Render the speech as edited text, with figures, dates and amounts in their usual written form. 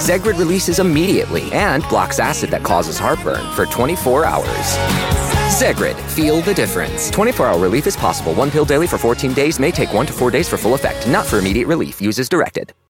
Zegrid releases immediately and blocks acid that causes heartburn for 24 hours. Zegrid, feel the difference. 24-hour relief is possible. One pill daily for 14 days may take 1 to 4 days for full effect. Not for immediate relief. Use as directed.